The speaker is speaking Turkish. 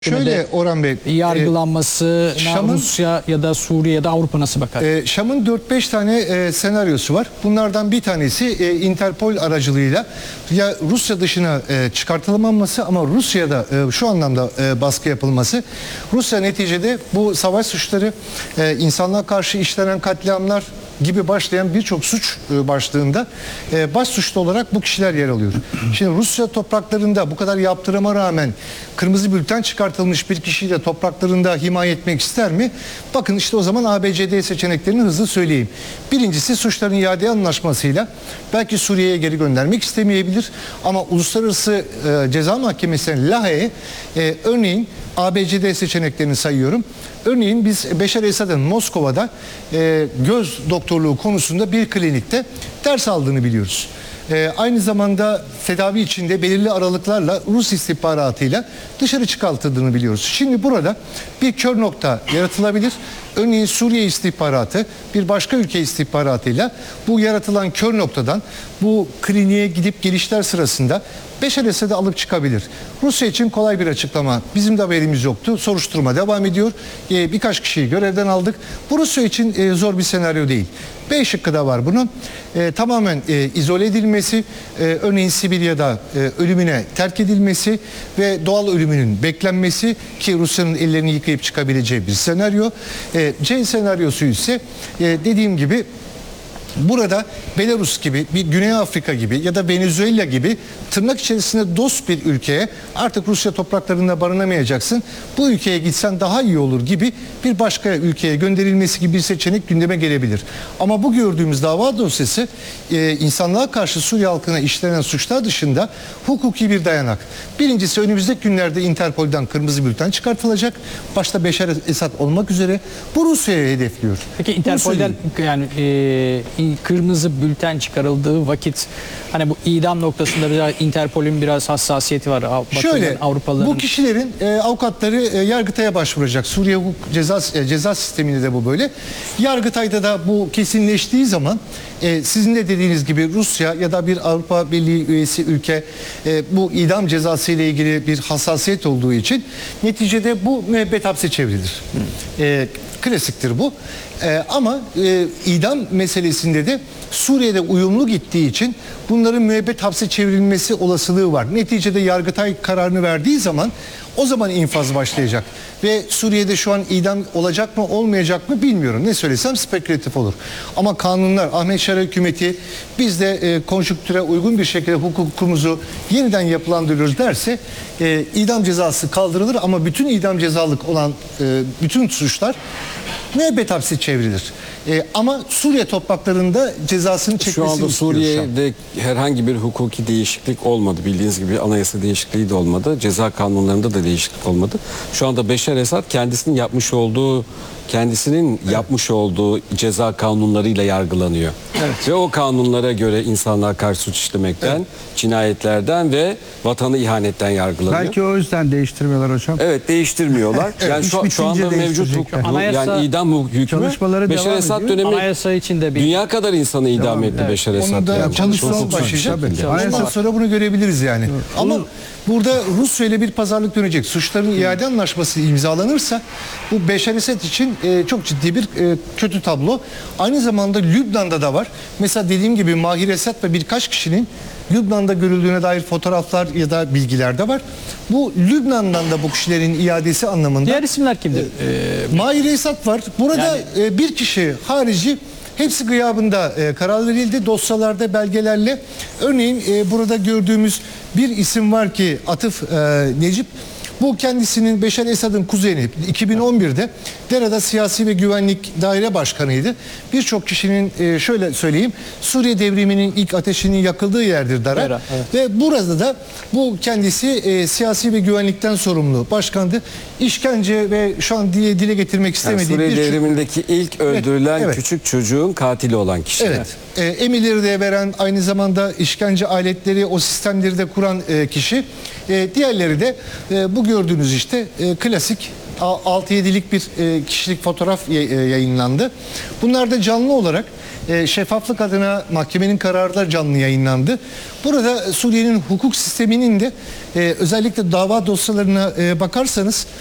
Şöyle Orhan Bey, yargılanması Şam'ın, Rusya ya da Suriye ya da Avrupa nasıl bakar? Şam'ın 4-5 tane senaryosu var. Bunlardan bir tanesi Interpol aracılığıyla ya Rusya dışına çıkartılamaması ama Rusya'da şu anlamda baskı yapılması. Rusya neticede bu savaş suçları, insanlığa karşı işlenen katliamlar gibi başlayan birçok suç başlığında baş suçlu olarak bu kişiler yer alıyor. Şimdi Rusya topraklarında bu kadar yaptırıma rağmen kırmızı bülten çıkartılmış bir kişiyi de topraklarında himaye etmek ister mi? Bakın işte o zaman ABCD seçeneklerini hızlı söyleyeyim. Birincisi, suçların iade anlaşmasıyla belki Suriye'ye geri göndermek istemeyebilir ama Uluslararası Ceza Mahkemesi'ne Lahey'e örneğin ABCD seçeneklerini sayıyorum. Örneğin biz Beşar Esad'ın Moskova'da göz doktorluğu konusunda bir klinikte ders aldığını biliyoruz. Aynı zamanda tedavi içinde belirli aralıklarla Rus istihbaratıyla dışarı çıkartıldığını biliyoruz. Şimdi burada bir kör nokta yaratılabilir. Örneğin Suriye istihbaratı bir başka ülke istihbaratıyla bu yaratılan kör noktadan bu kliniğe gidip gelişler sırasında Beşar Esad'ı alıp çıkabilir. Rusya için kolay bir açıklama. Bizim de haberimiz yoktu. Soruşturma devam ediyor. Birkaç kişiyi görevden aldık. Bu Rusya için zor bir senaryo değil. B şıkkı da var bunun. Tamamen izole edilmesi, örneğin Sibirya'da ölümüne terk edilmesi ve doğal ölümünün beklenmesi ki Rusya'nın ellerini yıkayıp çıkabileceği bir senaryo. C senaryosu ise dediğim gibi burada Belarus gibi, bir Güney Afrika gibi ya da Venezuela gibi tırnak içerisinde dost bir ülkeye artık Rusya topraklarında barınamayacaksın, bu ülkeye gitsen daha iyi olur gibi bir başka ülkeye gönderilmesi gibi bir seçenek gündeme gelebilir. Ama bu gördüğümüz dava dosyası insanlığa karşı Suriye halkına işlenen suçlar dışında hukuki bir dayanak. Birincisi, önümüzdeki günlerde Interpol'den kırmızı bülten çıkartılacak. Başta Beşar Esad olmak üzere bu Rusya'ya hedefliyor. Peki Interpol'den yani kırmızı bülten çıkarıldığı vakit hani bu idam noktasında biraz Interpol'ün biraz hassasiyeti var. Şöyle, bu kişilerin avukatları Yargıtay'a başvuracak. Suriye hukuk ceza sisteminde de bu böyle. Yargıtay'da da bu kesinleştiği zaman sizin de dediğiniz gibi Rusya ya da bir Avrupa Birliği üyesi ülke bu idam cezası ile ilgili bir hassasiyet olduğu için neticede bu müebbet hapse çevrilir. Klasiktir bu. Ama idam meselesinde de Suriye'de uyumlu gittiği için bunların müebbet hapse çevrilmesi olasılığı var. Neticede Yargıtay kararını verdiği zaman o zaman infaz başlayacak. Ve Suriye'de şu an idam olacak mı olmayacak mı bilmiyorum. Ne söylesem spekülatif olur. Ama kanunlar, Ahmet Şara hükümeti biz de konjüktüre uygun bir şekilde hukukumuzu yeniden yapılandırıyoruz derse idam cezası kaldırılır ama bütün idam cezalık olan bütün suçlar müebbet hapse çevrilir. Ama Suriye topraklarında cezasını çekmesini şu anda istiyor. Suriye'de herhangi bir hukuki değişiklik olmadı. Bildiğiniz gibi anayasa değişikliği de olmadı. Ceza kanunlarında da değişiklik olmadı. Şu anda Beşar Esad kendisinin yapmış olduğu ceza kanunlarıyla yargılanıyor. Evet. Ve o kanunlara göre insanlığa karşı suç işlemekten, cinayetlerden ve vatanı ihanetten yargılanıyor. Belki o yüzden değiştirmiyorlar hocam. Evet, değiştirmiyorlar. Yani şu anda mevcut yani idam hükmü Beşar Esad dönemi anayasa içinde bir dünya kadar insanı idam etti Beşar Esad. Onu da çalışma başlayacak. Ondan sonra bunu görebiliriz yani. Ama burada Rusya ile bir pazarlık dönecek. Suçların iade anlaşması imzalanırsa bu Beşar Esad için çok ciddi bir kötü tablo. Aynı zamanda Lübnan'da da var. Mesela dediğim gibi Mahir Esad ve birkaç kişinin Lübnan'da görüldüğüne dair fotoğraflar ya da bilgiler de var. Bu Lübnan'dan da bu kişilerin iadesi anlamında. Diğer isimler kimdir? Mahir Esad var. Burada bir kişi harici hepsi gıyabında karar verildi. Dosyalarda belgelerle. Örneğin burada gördüğümüz bir isim var ki Atıf Necip. Bu kendisinin Beşar Esad'ın kuzeni. 2011'de Dera'da siyasi ve güvenlik daire başkanıydı. Birçok kişinin şöyle söyleyeyim, Suriye devriminin ilk ateşinin yakıldığı yerdir Dara. Evet. Ve burada da bu kendisi siyasi ve güvenlikten sorumlu başkandı. İşkence ve şu an dile getirmek istemediğim Suriye devrimindeki ilk öldürülen küçük çocuğun katili olan kişi. Evet. Emirleri de veren, aynı zamanda işkence aletleri, o sistemleri de kuran kişi. Diğerleri de bu gördüğünüz işte klasik 6-7'lik bir kişilik fotoğraf yayınlandı. Bunlar da canlı olarak şeffaflık adına mahkemenin kararı da canlı yayınlandı. Burada Suriye'nin hukuk sisteminin de özellikle dava dosyalarına bakarsanız